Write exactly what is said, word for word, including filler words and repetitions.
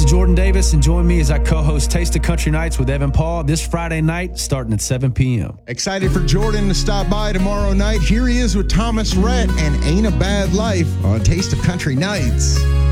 Jordan Davis, and join me as I co-host Taste of Country Nights with Evan Paul this Friday night starting at seven p.m. Excited for Jordan to stop by tomorrow night. Here he is with Thomas Rhett and Ain't a Bad Life on Taste of Country Nights.